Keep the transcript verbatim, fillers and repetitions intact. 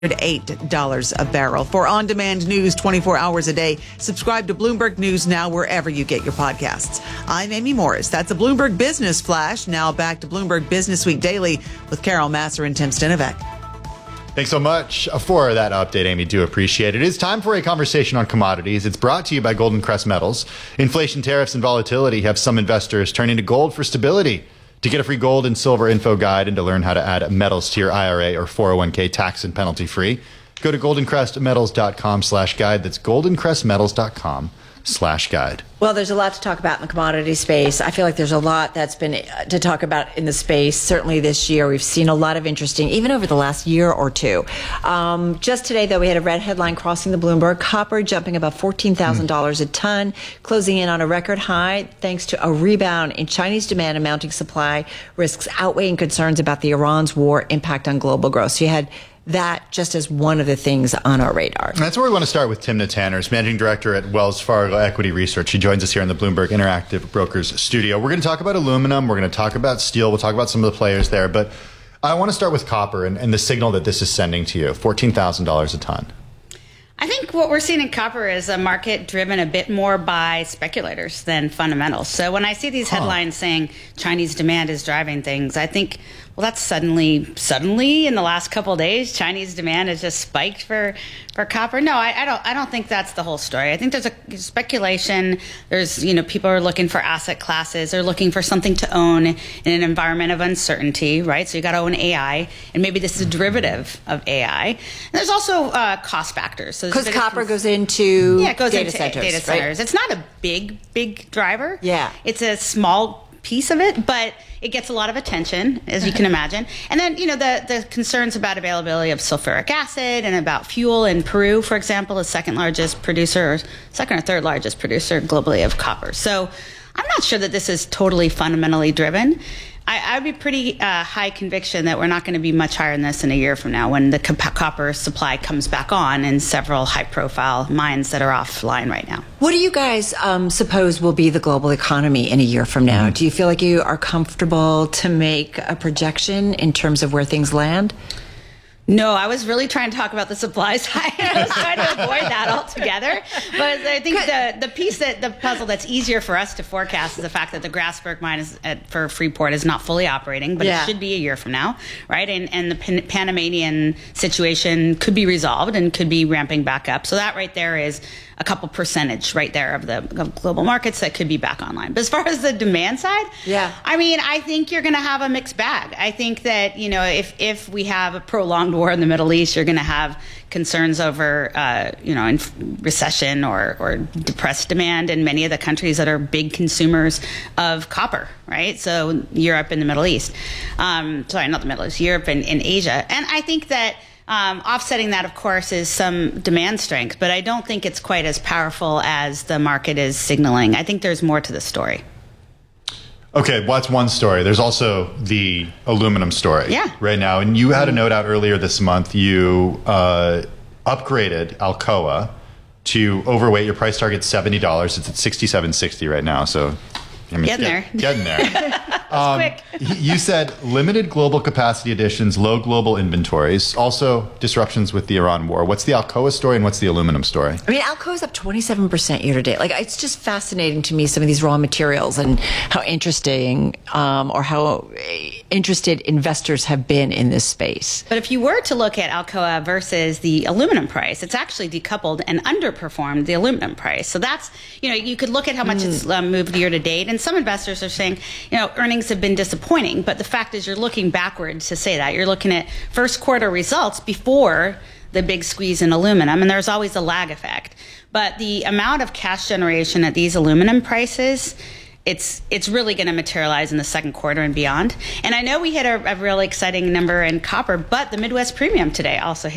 eight dollars a barrel. For on-demand news twenty-four hours a day, subscribe to Bloomberg News Now wherever you get your podcasts. I'm Amy Morris. That's a Bloomberg Business Flash. Now back to Bloomberg Business Week Daily with Carol Massar and Tim Stinovec. Thanks so much for that update, Amy. Do appreciate it. It is time for a conversation on commodities. It's brought to you by Golden Crest Metals. Inflation, tariffs, and volatility have some investors turning to gold for stability. To get a free gold and silver info guide and to learn how to add metals to your I R A or four oh one k tax and penalty free, go to goldencrestmetals.com slash guide. That's goldencrestmetals.com slash guide. Well, there's a lot to talk about in the commodity space. I feel like there's a lot that's been to talk about in the space. Certainly this year, we've seen a lot of interesting, even over the last year or two. Um, just today, though, we had a red headline crossing the Bloomberg. Copper jumping about fourteen thousand dollars mm. a ton, closing in on a record high thanks to a rebound in Chinese demand and mounting supply risks outweighing concerns about the Iran's war impact on global growth. So you had that just as one of the things on our radar. That's where we want to start with Timna Tanners, Managing Director at Wells Fargo Equity Research. She joins us here in the Bloomberg Interactive Brokers studio. We're going to talk about aluminum. We're going to talk about steel. We'll talk about some of the players there. But I want to start with copper and, and the signal that this is sending to you, fourteen thousand dollars a ton. I think what we're seeing in copper is a market driven a bit more by speculators than fundamentals. So when I see these headlines huh. saying Chinese demand is driving things, I think, well, that's suddenly, suddenly in the last couple of days, Chinese demand has just spiked for, for copper. No, I, I don't. I don't think that's the whole story. I think there's a speculation. There's, you know, people are looking for asset classes. They're looking for something to own in an environment of uncertainty, right? So you got to own A I, and maybe this is a derivative of A I. And there's also uh, cost factors. So because copper goes into yeah, it goes data into centers, data centers. Right? It's not a big, big driver. Yeah, it's a small piece of it, but it gets a lot of attention, as you can imagine. And then, you know, the, the concerns about availability of sulfuric acid and about fuel in Peru, for example, the second largest producer, or second or third largest producer globally of copper. So I'm not sure that this is totally fundamentally driven. I, I'd be pretty uh, high conviction that we're not going to be much higher than this in a year from now when the co- copper supply comes back on in several high-profile mines that are offline right now. What do you guys um, suppose will be the global economy in a year from now? Do you feel like you are comfortable to make a projection in terms of where things land? No, I was really trying to talk about the supply side. I was trying to avoid that altogether. But I think the, the piece that the puzzle that's easier for us to forecast is the fact that the Grasberg mine is at, for Freeport is not fully operating, but yeah. it should be a year from now, right? And and the Pan- Panamanian situation could be resolved and could be ramping back up. So that right there is a couple percentage right there of the of global markets that could be back online. But as far as the demand side, yeah, I mean, I think you're going to have a mixed bag. I think that, you know, if if we have a prolonged war in the Middle East, you're going to have concerns over, uh, you know, inf- recession or, or depressed demand in many of the countries that are big consumers of copper, right? So Europe and the Middle East. Um, sorry, not the Middle East, Europe and, and Asia. And I think that Um, offsetting that, of course, is some demand strength, but I don't think it's quite as powerful as the market is signaling. I think there's more to the story. Okay, well, that's one story. There's also the aluminum story yeah. right now. And you had a note out earlier this month. You uh, upgraded Alcoa to overweight. Your price target's seventy dollars. It's at sixty-seven sixty right now. So I mean, getting get, there. Getting there. Um, quick. You said limited global capacity additions, low global inventories, also disruptions with the Iran war. What's the Alcoa story and what's the aluminum story? I mean, Alcoa's up twenty-seven percent year to date. Like, it's just fascinating to me, some of these raw materials and how interesting um, or how interested investors have been in this space. But if you were to look at Alcoa versus the aluminum price, it's actually decoupled and underperformed the aluminum price. So that's, you know, you could look at how much mm. it's um, moved year to date. And some investors are saying, you know, earnings have been disappointing, but the fact is you're looking backwards to say that. You're looking at first quarter results before the big squeeze in aluminum, and there's always a lag effect. But the amount of cash generation at these aluminum prices, it's it's really going to materialize in the second quarter and beyond. And I know we hit a, a really exciting number in copper, but the Midwest Premium today also hit